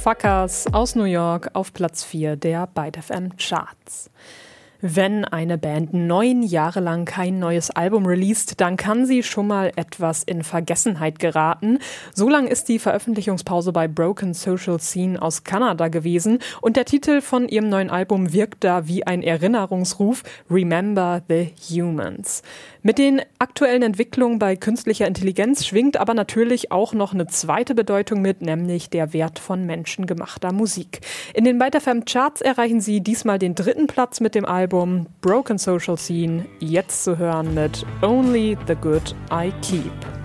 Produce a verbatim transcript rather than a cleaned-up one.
Motherfuckers aus New York auf Platz vier der Byte F M Charts. Wenn eine Band neun Jahre lang kein neues Album released, dann kann sie schon mal etwas in Vergessenheit geraten. So lang ist die Veröffentlichungspause bei Broken Social Scene aus Kanada gewesen und der Titel von ihrem neuen Album wirkt da wie ein Erinnerungsruf: Remember the Humans. Mit den aktuellen Entwicklungen bei künstlicher Intelligenz schwingt aber natürlich auch noch eine zweite Bedeutung mit, nämlich der Wert von menschengemachter Musik. In den Byte F M Charts erreichen sie diesmal den dritten Platz mit dem Album Broken Social Scene, jetzt zu hören mit Only the Good I Keep.